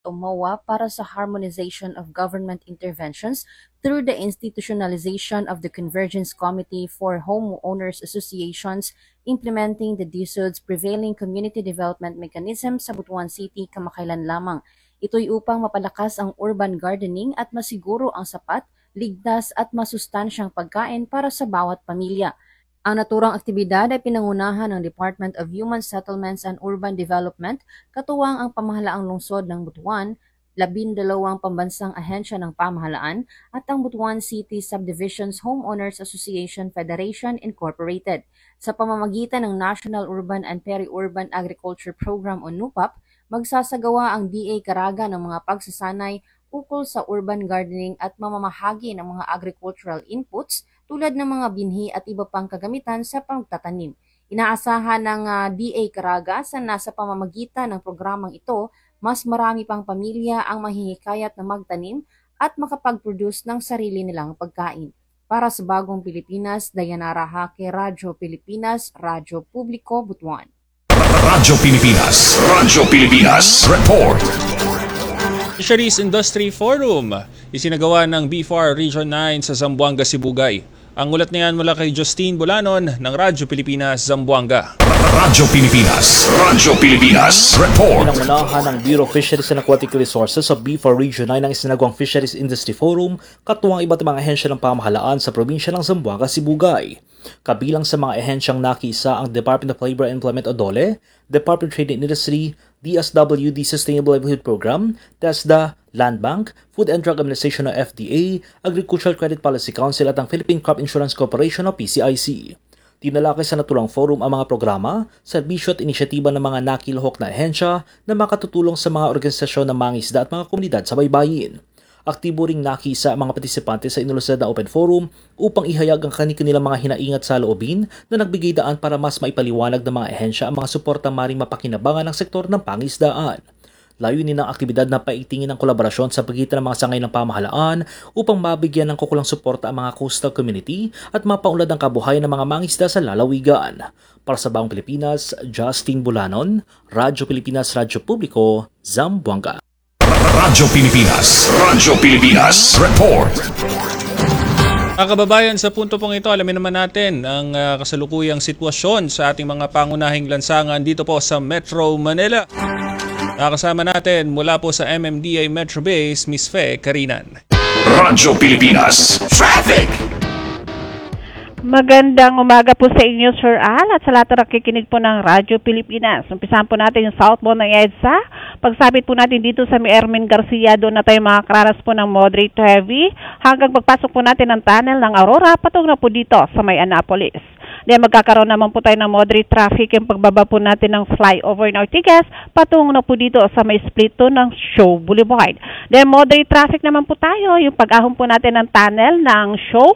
o MOA para sa harmonization of government interventions through the institutionalization of the Convergence Committee for Homeowners Associations implementing the DSUD's prevailing community development mechanism sa Butuan City kamakailan lamang. Ito'y upang mapalakas ang urban gardening at masiguro ang sapat, ligtas at masustansyang pagkain para sa bawat pamilya. Ang naturang aktibidad ay pinangunahan ng Department of Human Settlements and Urban Development, katuwang ang pamahalaang lungsod ng Butuan, 12 pambansang ahensya ng pamahalaan at ang Butuan City Subdivisions Homeowners Association Federation Incorporated. Sa pamamagitan ng National Urban and Peri-Urban Agriculture Program o NUPAP, magsasagawa ang DA Caraga ng mga pagsasanay ukol sa urban gardening at mamamahagi ng mga agricultural inputs tulad ng mga binhi at iba pang kagamitan sa pagtatanim. Inaasahan ng DA Caraga na sa pamamagitan ng programang ito, mas marami pang pamilya ang mahihikayat na magtanim at makapag-produce ng sarili nilang pagkain. Para sa Bagong Pilipinas, Dayanara Hake, Radyo Pilipinas, Radyo Publiko, Butuan. Radyo Pilipinas Report. Fisheries Industry Forum, isinagawa ng BFAR Region 9 sa Zamboanga, Sibugay. Ang ulat niyan mula kay Justine Bulanon ng Radyo Pilipinas, Zamboanga. Radyo Pilipinas Report. Pinangunahan ng Bureau of Fisheries and Aquatic Resources sa BFAR Region 9 ang isinagawang Fisheries Industry Forum, katuwang iba't ibang ahensya ng pamahalaan sa probinsya ng Zamboanga, Sibugay. Kabilang sa mga ahensyang nakiisa ang Department of Labor and Employment o DOLE, Department of Trade and Industry, DSWD Sustainable Livelihood Program, TESDA, Land Bank, Food and Drug Administration o FDA, Agricultural Credit Policy Council at ang Philippine Crop Insurance Corporation o PCIC. Tinalakay sa naturang forum ang mga programa, serbisyo at inisyatiba ng mga nakilahok na ahensya na makatutulong sa mga organisasyon ng mangisda at mga komunidad sa baybayin. Aktibo ring nakisa ang mga partisipante sa inulusad na open forum upang ihayag ang kanilang mga hinaingat sa loobin na nagbigay daan para mas maipaliwanag ng mga ahensya ang mga suporta maring mapakinabangan ng sektor ng pangisdaan. Layunin ng aktibidad na paigtingin ang kolaborasyon sa pagitan ng mga sangay ng pamahalaan upang mabigyan ng kukulang suporta ang mga coastal community at mapaunlad ang kabuhayan ng mga mangisda sa lalawigan. Para sa Bagong Pilipinas, Justine Bulanon, Radyo Pilipinas, Radyo Publiko, Zamboanga. Radyo Pilipinas Report. Mga kababayan, sa punto pong ito, alamin naman natin ang kasalukuyang sitwasyon sa ating mga pangunahing lansangan dito po sa Metro Manila. Nakasama natin mula po sa MMDA Metro Base, Miss Fe Carinan. Radyo Pilipinas Traffic. Magandang umaga po sa inyo, Sir Al, at sa lahat na nakikinig po ng Radyo Pilipinas. Umpisahan po natin yung southbound ng EDSA. Pagsabit po natin dito sa Ermin Garcia, doon na tayo makakaranas po ng moderate to heavy hanggang pagpasok po natin ng tunnel ng Aurora, patong na po dito sa may Annapolis. Then magkakaroon naman po tayo ng moderate traffic yung pagbaba po natin ng flyover in Ortigas, patungo na po dito sa may split to ng Show Boulevard. Then moderate traffic naman po tayo yung pag-ahon po natin ng tunnel ng Show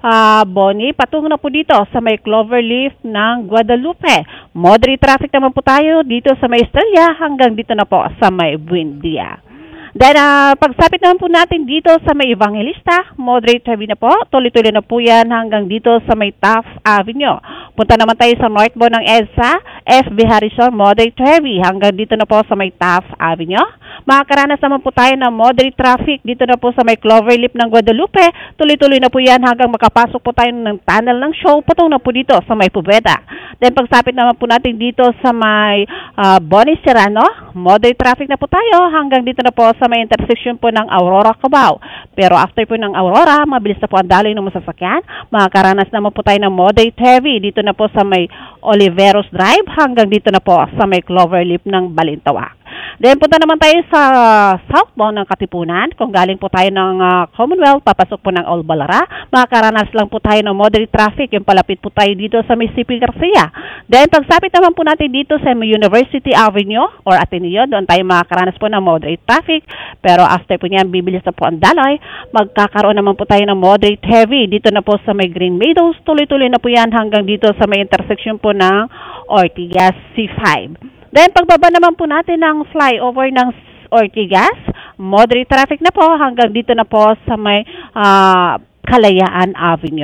Bonnie, patungo na po dito sa may Cloverleaf ng Guadalupe. Moderate traffic naman po tayo dito sa may Estrella hanggang dito na po sa may Buendia. Then, pagsapit naman po natin dito sa may Evangelista, moderate heavy na po. Tuloy-tuloy na po yan hanggang dito sa may Taft Avenue. Punta naman tayo sa northbound ng EDSA, FB Harrison, moderate heavy hanggang dito na po sa may Taft Avenue. Makakaranas naman po tayo ng moderate traffic dito na po sa may Cloverleaf ng Guadalupe. Tuloy-tuloy na po yan hanggang makapasok po tayo ng tunnel ng Show, patong na po dito sa may Pubeta. Then, pagsapit naman po natin dito sa may Bonnie Serrano, moderate traffic na po tayo hanggang dito na po sa may intersection po ng Aurora Cubao. Pero after po ng Aurora, mabilis na po ang daloy ng masasakyan. Makakaranas naman po tayo ng moderate heavy dito na po sa may Oliveros Drive hanggang dito na po sa may Cloverleaf ng Balintawak. Then punta naman tayo sa southbound ng Katipunan. Kung galing po tayo ng Commonwealth, papasok po ng Old Balara, makakaranas lang po tayo ng moderate traffic. Yung palapit po tayo dito sa Mississippi Garcia. Then pagsapit naman po natin dito sa University Avenue or Ateneo, doon tayo makakaranas po ng moderate traffic. Pero after po niyan, bibilis na po ang daloy. Magkakaroon naman po tayo ng moderate heavy dito na po sa may Green Meadows. Tuloy-tuloy na po yan hanggang dito sa may intersection po ng Ortigas C5. Then, pagbaba naman po natin ng flyover ng Ortigas, moderate traffic na po hanggang dito na po sa may Kalayaan Avenue.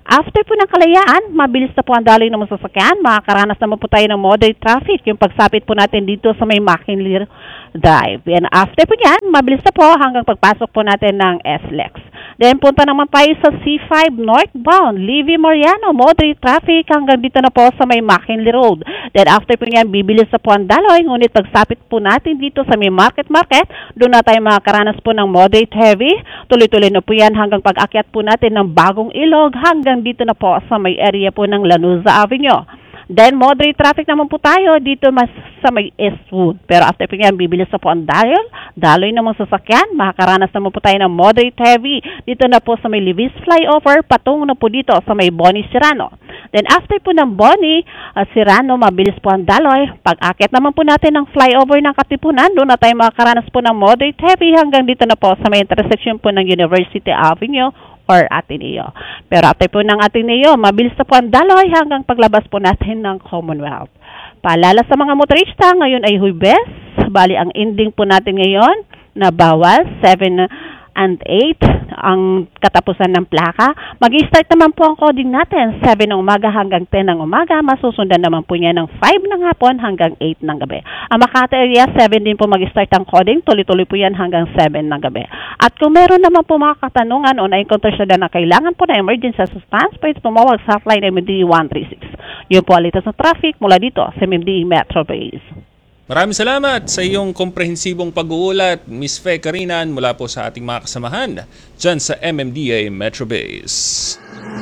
after po ng Kalayaan, mabilis na po ang daloy ng mga sasakyan. Makakaranas naman po tayo ng moderate traffic, yung pagsapit po natin dito sa may McKinley Drive. And after po yan, mabilis na po hanggang pagpasok po natin ng SLEX. Then punta naman tayo sa C5 northbound, Livy Mariano, moderate traffic hanggang dito na po sa may McKinley Road. Then after po yan, bibilis na po ang daloy, ngunit pagsapit po natin dito sa may Market, doon na tayo makakaranas po ng moderate heavy. Tuloy-tuloy na po yan hanggang pag-akyat po natin ng Bagong Ilog hanggang dito na po sa may area po ng Lanuza Avenue. Then, moderate traffic naman po tayo dito mas sa may Eastwood. Pero after po yan, bibilis na po ang daloy ng mga sasakyan. Makakaranas naman po tayo ng moderate heavy. Dito na po sa may Levis Flyover, patungo na po dito sa may Bonnie Serrano. Then, after po ng Bonnie Serrano, mabilis po ang daloy. Pag-akit naman po natin ng flyover ng Katipunan, doon na tayo makakaranas po ng moderate heavy hanggang dito na po sa may intersection po ng University Avenue or Ateneo. Pero after po ng Ateneo, mabilis na po ang daloy hanggang paglabas po natin ng Commonwealth. Paalala sa mga motorista, ngayon ay Huwebes. Bali, ang ending po natin ngayon na bawal 7 and 8 ang katapusan ng plaka. Mag-start naman po ang coding natin 7 ng umaga hanggang 10 ng umaga. Masusundan naman po niya ng 5 ng hapon hanggang 8 ng gabi. Ang Makati area, 7 din po mag-start ang coding. Tuloy-tuloy po yan hanggang 7 ng gabi. At kung meron naman po mga katanungan o na-encounter siya na kailangan po na emergency assistance, pwede tumawag sa hotline MMDE 136. Yun po alitas ng traffic mula dito sa MMDE Metro Base. Maraming salamat sa iyong komprehensibong pag-uulat, Ms. Fe Carinan, mula po sa ating mga kasamahan dyan sa MMDA Metro Base.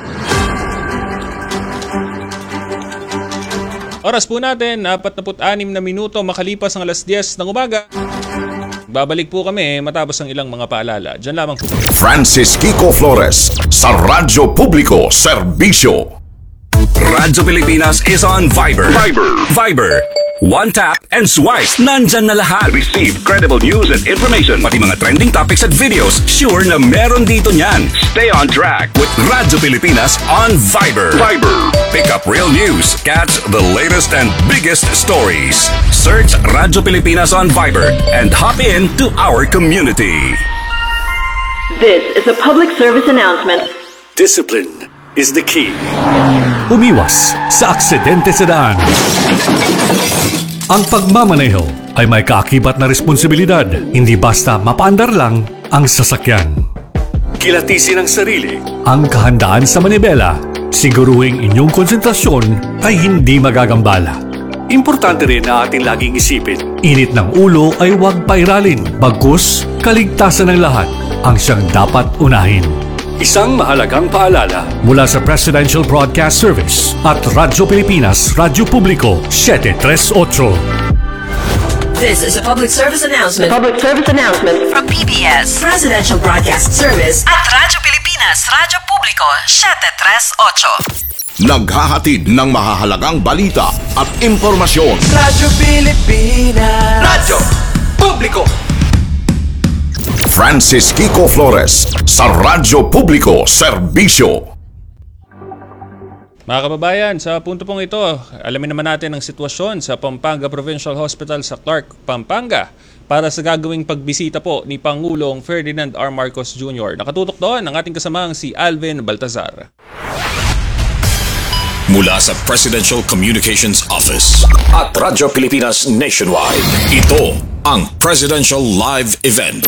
Oras po natin, 46 na minuto makalipas ang alas 10 ng umaga. Babalik po kami matapos ang ilang mga paalala. Diyan lamang po. Francis Kiko Flores sa Radyo Publiko Serbisyo. Radyo Pilipinas is on Viber. Viber. One tap and swipe. Nandyan na lahat. Receive credible news and information. Pati mga trending topics at videos. Sure na meron dito niyan. Stay on track with Radyo Pilipinas on Viber. Pick up real news. Catch the latest and biggest stories. Search Radyo Pilipinas on Viber and hop in to our community. This is a public service announcement. Discipline is the key. Umiwas sa aksidente sa daan. Ang pagmamaneho ay may kaakibat na responsibilidad, hindi basta mapaandar lang ang sasakyan. Kilatisin ang sarili, ang kahandaan sa manibela, siguruhing inyong konsentrasyon ay hindi magagambala. Importante rin na ating laging isipin, init ng ulo ay huwag pairalin, bagkus kaligtasan ng lahat ang siyang dapat unahin. Isang mahalagang paalala mula sa Presidential Broadcast Service at Radyo Pilipinas, Radyo Publiko 738. This is a public service announcement. From PBS, Presidential Broadcast Service at Radyo Pilipinas, Radyo Publiko 738. Naghahatid ng mahahalagang balita at impormasyon. Radyo Pilipinas, Radyo Publiko. Francis Kiko Flores sa Radyo Publiko Serbisyo. Mga kababayan, sa punto pong ito, alamin naman natin ang sitwasyon sa Pampanga Provincial Hospital sa Clark, Pampanga para sa gagawing pagbisita po ni Pangulong Ferdinand R. Marcos Jr. Nakatutok doon ang ating kasamang si Alvin Baltazar. Mula sa Presidential Communications Office at Radyo Pilipinas Nationwide, ito ang Presidential Live Event.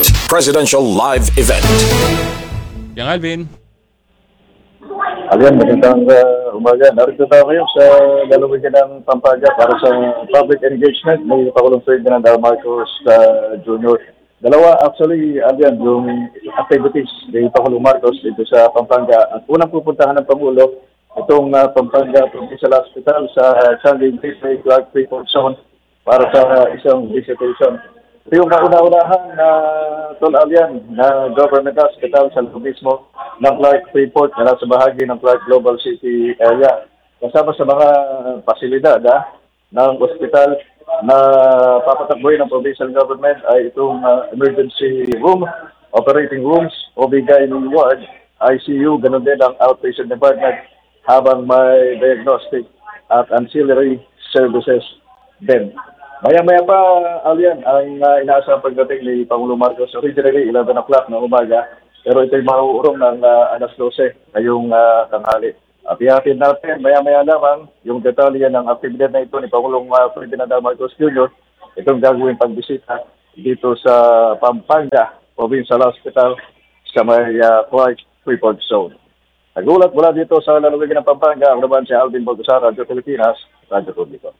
Yang Alvin. Alvin, magandang umaga. Narito tayo ngayon sa lalawigan ng Pampanga para sa public engagement ni Pangulong Ferdinand R. Marcos Jr. Dalawa actually, Alvin, yung activities ni Pangulong Marcos dito sa Pampanga. At unang pupuntahan ng Pangulo, itong Pampanga Provincial Hospital sa Changi Gateway Clark Freeport Zone para sa isang visitation. Ito yung kauna-unahan na Tol Alian na government hospital sa mismo ng Clark Freeport na nasa bahagi ng Clark Global City area. Kasama sa mga pasilidad ng hospital na papatakboy ng provincial government ay itong emergency room, operating rooms, OB-GYN ward, ICU, ganun din ang outpatient department, habang may diagnostic at ancillary services din. Maya-maya pa, Alian, ang inaasang pagdating ni Pangulong Marcos, originally 11 o'clock na umaga, pero ito'y mauurong ng alas 12 ngayong tanghali. At ihatid natin, maya-maya lamang, yung detalye ng aktibidad na ito ni Pangulong Ferdinand Marcos Jr., itong gagawin pagbisita dito sa Pampanga Provincial Hospital sa may Clark Freeport Zone. Nagulat mula dito sa lalawigan ng Pampanga, ang naman si Alvin Baltasar, Radyo Pilipinas, Radyo Publiko.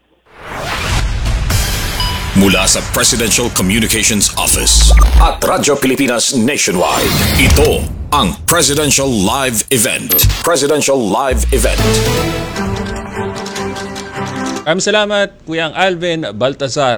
Mula sa Presidential Communications Office at Radyo Pilipinas Nationwide, ito ang Presidential Live Event. Presidential Live Event. Maraming salamat, Kuyang Alvin Baltasar.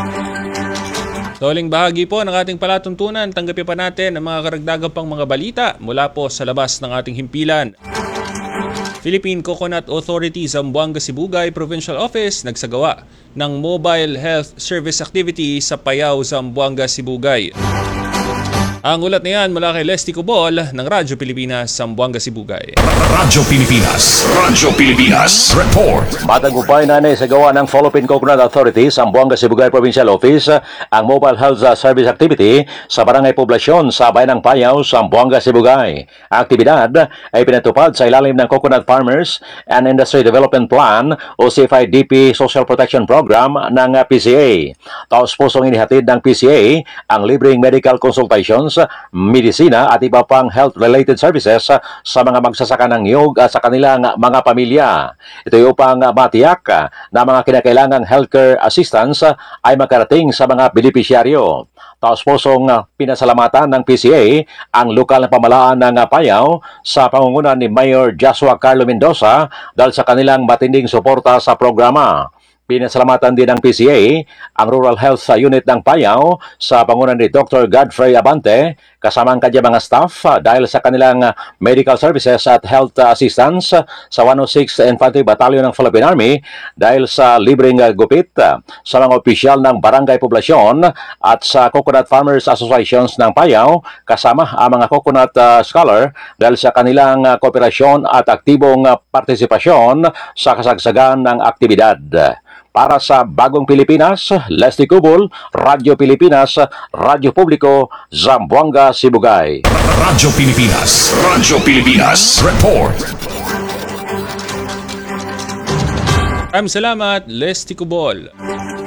Sa huling bahagi po ng ating palatuntunan, tanggapin pa natin ang mga karagdagang pang mga balita mula po sa labas ng ating himpilan. Philippine Coconut Authority Zamboanga Sibugay Provincial Office nagsagawa ng Mobile Health Service Activity sa Payao, Zamboanga, Sibugay. Ang ulat na yan mula kay Leslie Cobol ng Radyo Pilipinas, Zamboanga, Sibugay. Radyo Pilipinas. Radyo Pilipinas. Report. Matagumpay na naisagawa ng Philippine Coconut Authority, Zamboanga, Sibugay Provincial Office ang Mobile Health Service Activity sa barangay poblasyon sa Bayan ng Payao, Zamboanga, Sibugay. Ang aktibidad ay pinatupad sa ilalim ng Coconut Farmers and Industry Development Plan o CFIDP Social Protection Program ng PCA. Taos pusong inihatid ng PCA ang libreng medical consultations, medisina at iba pang health-related services sa mga magsasaka ng niyog at sa kanilang mga pamilya. Ito ay upang matiyak na mga kinakailangang healthcare assistance ay makarating sa mga benepisyaryo. Taos pusong pinasalamatan ng PCA ang lokal na pamahalaan ng Payao sa pangunguna ni Mayor Joshua Carlo Mendoza dahil sa kanilang matinding suporta sa programa. Pinasalamatan din ng PCA ang Rural Health Unit ng Payao sa pangunan ni Dr. Godfrey Abante kasama ang kanyang mga staff dahil sa kanilang medical services at health assistance sa 106th Infantry Battalion ng Philippine Army dahil sa libreng gupit sa mga opisyal ng barangay poblasyon at sa Coconut Farmers Associations ng Payao kasama ang mga coconut scholar dahil sa kanilang kooperasyon at aktibong partisipasyon sa kasagsagan ng aktibidad. Para sa Bagong Pilipinas, Leslie Cobol, Radyo Pilipinas, Radyo Publiko, Zamboanga, Sibugay. Radyo Pilipinas. Radyo Pilipinas. Report. Maraming salamat, Leslie Cobol.